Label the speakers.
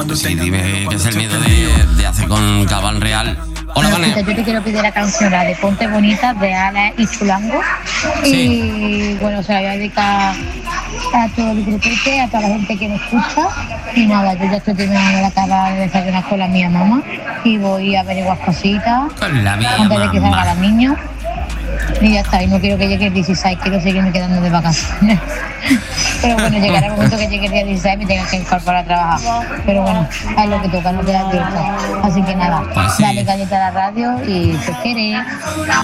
Speaker 1: Sí, dime qué es el miedo de hacer con Cabal Real. Hola,
Speaker 2: Bueno, yo te quiero pedir la canción la de Ponte Bonita de Ana y Chulango. Y bueno, se la voy a dedicar a todo el grupete, a toda la gente que me escucha. Y nada, yo ya estoy terminando de acabar de desayunar con la mía mamá y voy a averiguar cositas
Speaker 1: Con la mía
Speaker 2: antes de que
Speaker 1: mamá.
Speaker 2: salgan los niños. Y ya está, y no quiero que llegue el 16, quiero seguirme quedando de vacaciones. Pero bueno, llegará el momento que llegue el día 16 y me tenga que incorporar a trabajar. Pero bueno, es lo que toca, no queda tiempo. Así que nada,
Speaker 1: Pues sí.
Speaker 2: dale galleta a la radio y se quiere.